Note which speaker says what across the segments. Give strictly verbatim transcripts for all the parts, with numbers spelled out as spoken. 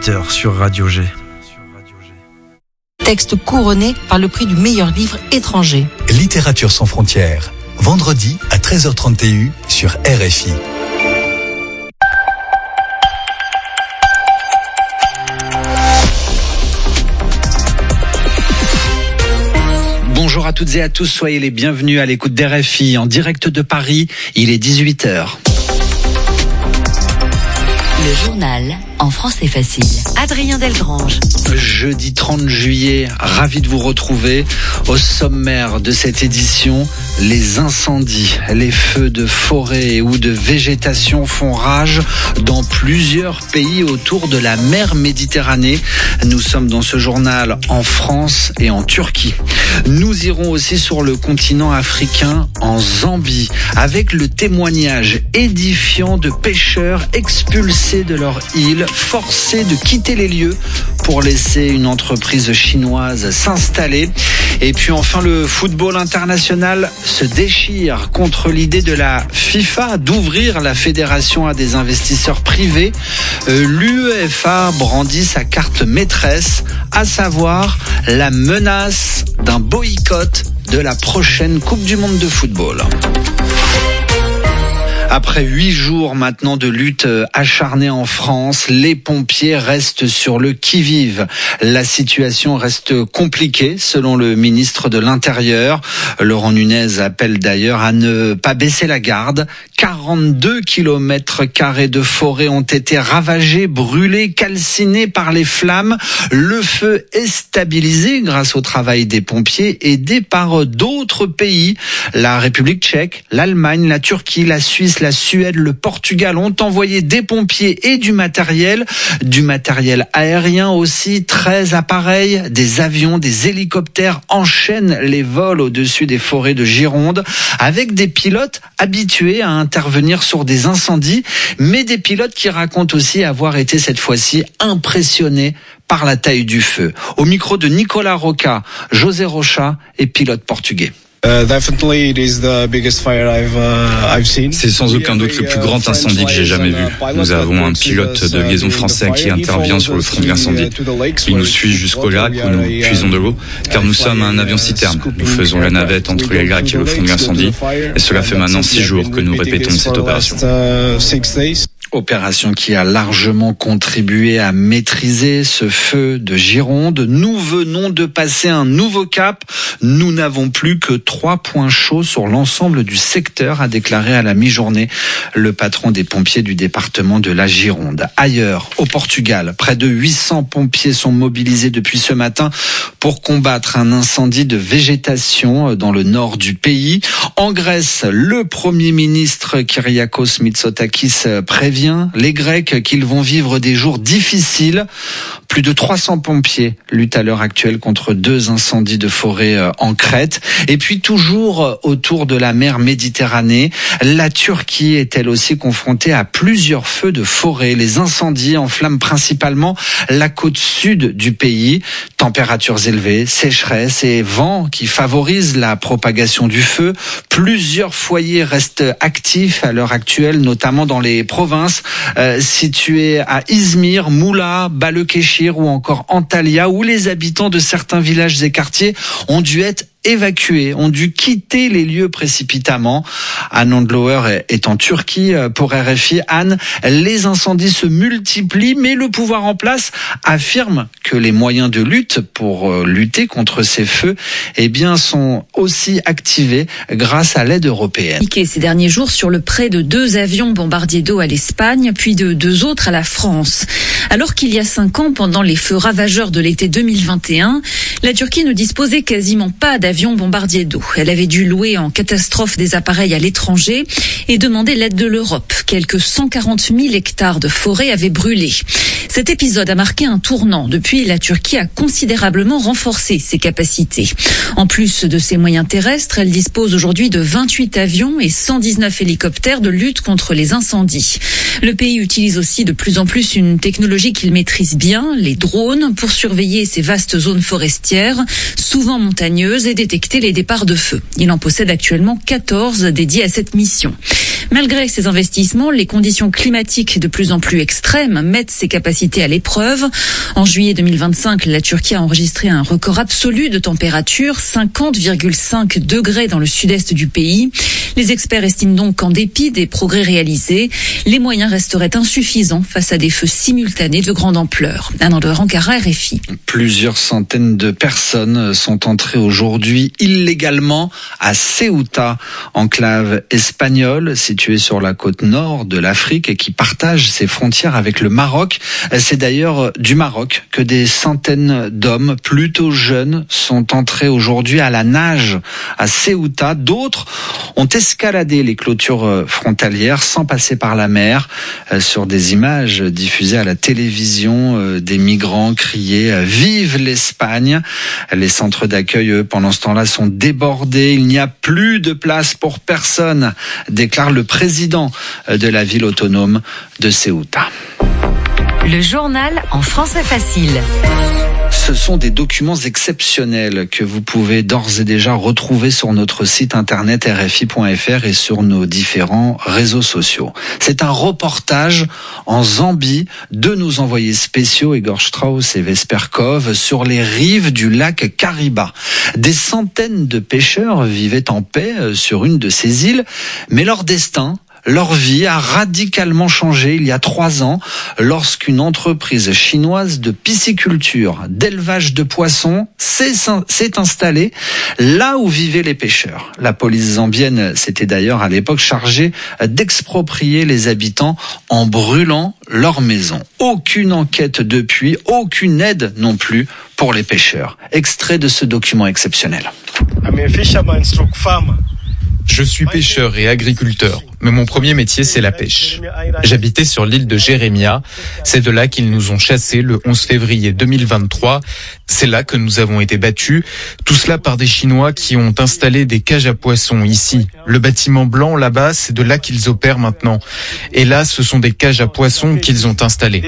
Speaker 1: dix-huit heures sur Radio G.
Speaker 2: Texte couronné par le prix du meilleur livre étranger.
Speaker 3: Littérature sans frontières, vendredi à treize heures trente sur R F I.
Speaker 4: Bonjour à toutes et à tous, soyez les bienvenus à l'écoute d'R F I en direct de Paris, il est dix-huit heures.
Speaker 5: Le journal en français facile. Adrien Delgrange.
Speaker 4: Jeudi trente juillet, ravi de vous retrouver. Au sommaire de cette édition, les incendies, les feux de forêt ou de végétation font rage dans plusieurs pays autour de la mer Méditerranée. Nous sommes dans ce journal en France et en Turquie. Nous irons aussi sur le continent africain, en Zambie, avec le témoignage édifiant de pêcheurs expulsés de leur île, forcés de quitter les lieux pour laisser une entreprise chinoise s'installer. Et puis enfin, le football international se déchire contre l'idée de la FIFA d'ouvrir la fédération à des investisseurs privés. Euh, L'UEFA brandit sa carte maîtresse, à savoir la menace d'un boycott de la prochaine Coupe du Monde de football. Après huit jours maintenant de lutte acharnée en France, les pompiers restent sur le qui-vive. La situation reste compliquée selon le ministre de l'Intérieur. Laurent Nunez appelle d'ailleurs à ne pas baisser la garde. quarante-deux kilomètres carrés de forêt ont été ravagés, brûlés, calcinés par les flammes. Le feu est stabilisé grâce au travail des pompiers aidés par d'autres pays. La République tchèque, l'Allemagne, la Turquie, la Suisse, la Suède, le Portugal ont envoyé des pompiers et du matériel, du matériel aérien aussi, treize appareils, des avions, des hélicoptères enchaînent les vols au-dessus des forêts de Gironde avec des pilotes habitués à intervenir sur des incendies, mais des pilotes qui racontent aussi avoir été cette fois-ci impressionnés par la taille du feu. Au micro de Nicolas Roca, José Rocha est pilote portugais.
Speaker 6: C'est sans aucun doute le plus grand incendie que j'ai jamais vu. Nous avons un pilote de liaison français qui intervient sur le front de l'incendie. Il nous suit jusqu'au lac où nous puisons de l'eau, car nous sommes un avion-citerne. Nous faisons la navette entre les lacs et le front de l'incendie, et cela fait maintenant six jours que nous répétons cette opération.
Speaker 4: Opération qui a largement contribué à maîtriser ce feu de Gironde. Nous venons de passer un nouveau cap. Nous n'avons plus que trois points chauds sur l'ensemble du secteur, a déclaré à la mi-journée le patron des pompiers du département de la Gironde. Ailleurs, au Portugal, près de huit cents pompiers sont mobilisés depuis ce matin pour combattre un incendie de végétation dans le nord du pays. En Grèce, le premier ministre Kyriakos Mitsotakis prévient les Grecs qu'ils vont vivre des jours difficiles. Plus de trois cents pompiers luttent à l'heure actuelle contre deux incendies de forêt en Crète. Et puis toujours autour de la mer Méditerranée, la Turquie est elle aussi confrontée à plusieurs feux de forêt. Les incendies enflamment principalement la côte sud du pays. Températures élevées, sécheresse et vent qui favorisent la propagation du feu. Plusieurs foyers restent actifs à l'heure actuelle, notamment dans les provinces Euh, situés à Izmir, Moula, Balıkesir ou encore Antalya, où les habitants de certains villages et quartiers ont dû être évacués, ont dû quitter les lieux précipitamment. Anne Andlauer est en Turquie pour R F I. Anne, les incendies se multiplient, mais le pouvoir en place affirme que les moyens de lutte pour lutter contre ces feux eh bien, sont aussi activés grâce à l'aide européenne.
Speaker 7: Ces derniers jours sur le prêt de deux avions bombardiers d'eau à l'Espagne, puis de deux autres à la France. Alors qu'il y a cinq ans, pendant les feux ravageurs de l'été deux mille vingt et un, la Turquie ne disposait quasiment pas d'avions bombardiers d'eau. Elle avait dû louer en catastrophe des appareils à l'étranger et demander l'aide de l'Europe. Quelques cent quarante mille hectares de forêt avaient brûlé. Cet épisode a marqué un tournant. Depuis, la Turquie a considérablement renforcé ses capacités. En plus de ses moyens terrestres, elle dispose aujourd'hui de vingt-huit avions et cent dix-neuf hélicoptères de lutte contre les incendies. Le pays utilise aussi de plus en plus une technologie qu'il maîtrise bien, les drones, pour surveiller ces vastes zones forestières, souvent montagneuses, et détecter les départs de feu. Il en possède actuellement quatorze dédiés à cette mission. Malgré ces investissements, les conditions climatiques de plus en plus extrêmes mettent ses capacités capacité à l'épreuve. En juillet deux mille vingt-cinq, la Turquie a enregistré un record absolu de température, cinquante virgule cinq degrés dans le sud-est du pays. Les experts estiment donc qu'en dépit des progrès réalisés, les moyens resteraient insuffisants face à des feux simultanés de grande ampleur. Anand de Ankara, R F I.
Speaker 4: Plusieurs centaines de personnes sont entrées aujourd'hui illégalement à Ceuta, enclave espagnole située sur la côte nord de l'Afrique et qui partage ses frontières avec le Maroc. C'est d'ailleurs du Maroc que des centaines d'hommes plutôt jeunes sont entrés aujourd'hui à la nage à Ceuta. D'autres ont escaladé les clôtures frontalières sans passer par la mer. Sur des images diffusées à la télévision, des migrants criaient « Vive l'Espagne !» Les centres d'accueil, eux, pendant ce temps-là, sont débordés. Il n'y a plus de place pour personne, déclare le président de la ville autonome de Ceuta.
Speaker 5: Le journal en français facile.
Speaker 4: Ce sont des documents exceptionnels que vous pouvez d'ores et déjà retrouver sur notre site internet R F I point F R et sur nos différents réseaux sociaux. C'est un reportage en Zambie de nos envoyés spéciaux Igor Strauss et Vesper Kov sur les rives du lac Kariba. Des centaines de pêcheurs vivaient en paix sur une de ces îles, mais leur destin, leur vie a radicalement changé il y a trois ans lorsqu'une entreprise chinoise de pisciculture, d'élevage de poissons s'est, s'est installée là où vivaient les pêcheurs. La police zambienne s'était d'ailleurs à l'époque chargée d'exproprier les habitants en brûlant leurs maisons. Aucune enquête depuis, aucune aide non plus pour les pêcheurs. Extrait de ce document exceptionnel.
Speaker 1: Je suis pêcheur et agriculteur, mais mon premier métier, c'est la pêche. J'habitais sur l'île de Jérémia. C'est de là qu'ils nous ont chassés le onze février deux mille vingt-trois. C'est là que nous avons été battus. Tout cela par des Chinois qui ont installé des cages à poissons ici. Le bâtiment blanc là-bas, c'est de là qu'ils opèrent maintenant. Et là, ce sont des cages à poissons qu'ils ont installées.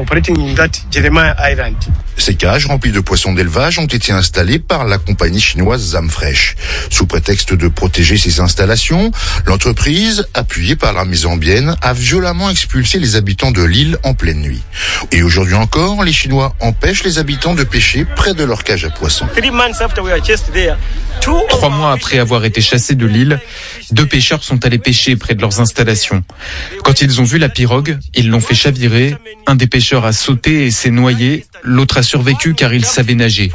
Speaker 8: Ces cages remplies de poissons d'élevage ont été installées par la compagnie chinoise Zamfresh. Sous prétexte de protéger ces installations, l'entreprise, appuyée par l'armée zambienne, a violemment expulsé les habitants de l'île en pleine nuit. Et aujourd'hui encore, les Chinois empêchent les habitants de pêcher près de leur cage à poissons.
Speaker 1: Trois mois après avoir été chassés de l'île, deux pêcheurs sont allés pêcher près de leurs installations. Quand ils ont vu la pirogue, ils l'ont fait chavirer. Un des pêcheurs a sauté et s'est noyé. L'autre a survécu car il savait nager.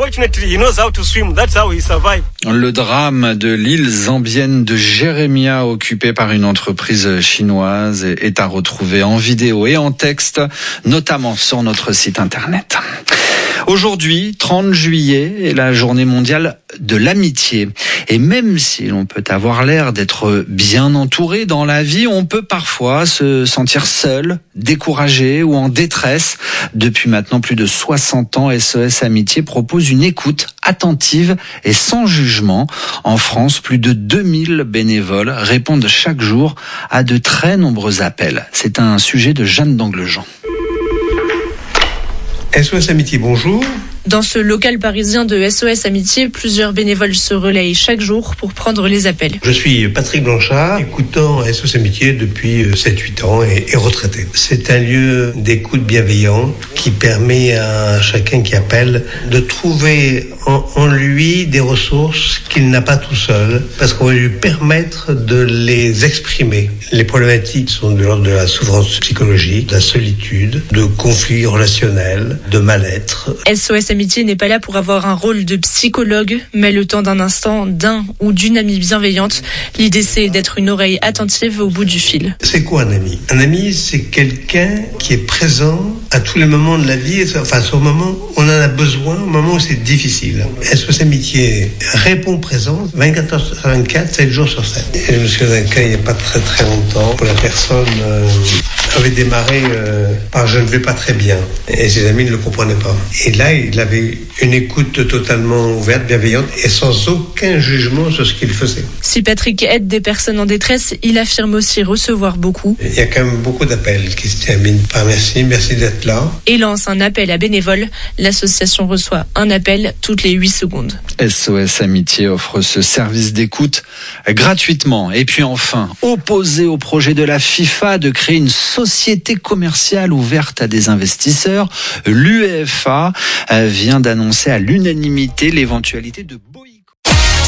Speaker 4: Le drame de l'île zambienne de Jérémia, occupée par une entreprise chinoise, est à retrouver en vidéo et en texte, notamment sur notre site internet. Aujourd'hui, trente juillet, est la journée mondiale de l'amitié. Et même si l'on peut avoir l'air d'être bien entouré dans la vie, on peut parfois se sentir seul, découragé ou en détresse. Depuis maintenant plus de soixante ans, S O S Amitié propose une écoute attentive et sans jugement. En France, plus de deux mille bénévoles répondent chaque jour à de très nombreux appels. C'est un sujet de Jeanne d'Anglejean.
Speaker 9: S O S Amitié, bonjour.
Speaker 10: Dans ce local parisien de S O S Amitié, plusieurs bénévoles se relayent chaque jour pour prendre les appels.
Speaker 9: Je suis Patrick Blanchard, écoutant S O S Amitié depuis sept huit ans et, et retraité. C'est un lieu d'écoute bienveillant qui permet à chacun qui appelle de trouver en, en lui des ressources qu'il n'a pas tout seul, parce qu'on va lui permettre de les exprimer. Les problématiques sont de l'ordre de la souffrance psychologique, de la solitude, de conflits relationnels, de mal-être.
Speaker 10: S O S Amitié n'est pas là pour avoir un rôle de psychologue, mais le temps d'un instant, d'un ou d'une amie bienveillante. L'idée, c'est d'être une oreille attentive au bout du fil.
Speaker 9: C'est quoi un ami ? Un ami, c'est quelqu'un qui est présent à tous les moments de la vie, enfin, au moment où on en a besoin, au moment où c'est difficile. S O S Amitié répond présent vingt-quatre heures sur vingt-quatre, sept jours sur sept. Et je me souviens d'un cas il n'y a pas très très longtemps où la personne euh, avait démarré euh, par « je ne vais pas très bien » et ses amis ne le comprenaient pas. Et là, il avait une écoute totalement ouverte, bienveillante et sans aucun jugement sur ce qu'il faisait.
Speaker 10: Si Patrick aide des personnes en détresse, il affirme aussi recevoir beaucoup.
Speaker 9: Il y a quand même beaucoup d'appels qui se terminent par « merci, merci d'être là ».
Speaker 10: Et lance un appel à bénévoles. L'association reçoit un appel toutes les huit secondes.
Speaker 4: S O S Amitié offre ce service d'écoute gratuitement. Et puis enfin, opposé au projet de la FIFA de créer une société commerciale ouverte à des investisseurs. L'U E F A vient d'annoncer à l'unanimité l'éventualité de boycotter